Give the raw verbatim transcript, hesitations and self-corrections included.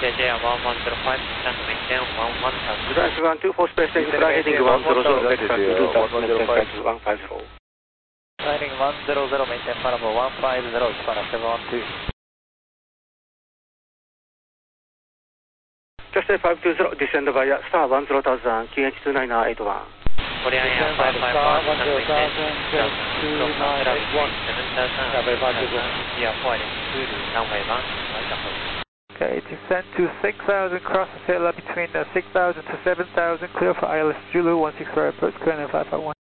J J one one zero five, descend maintain one one thousand. Drive one two four space station, fly heading one zero zero, descend two thousand, descend one five zero. Heading one zero zero, maintain Panama one five zero, Panama seven one two. Just say five two zero, descend via star one zero thousand, Q H two nine nine eight one. Korean Air five five one, descend maintain two thousand, seven thousand, seven thousand, yeah, forwarding to runway one, one thousand. Okay, descend to six thousand, cross the tail up between uh, six thousand to seven thousand, clear for I L S Zulu one six four approach, Korean Air five five one.